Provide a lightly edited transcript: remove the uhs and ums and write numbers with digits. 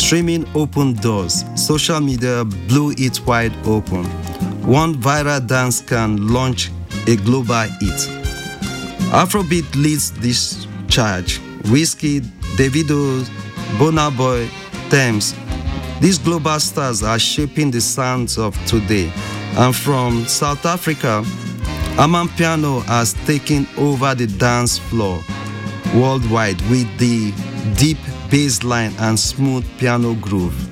Streaming opened doors. Social media blew it wide open. One viral dance can launch a global hit. Afrobeat leads this charge. Wizkid, Davido, Burna Boy, Tems. These global stars are shaping the sounds of today. And from South Africa, Amapiano has taken over the dance floor worldwide with the deep bass line and smooth piano groove.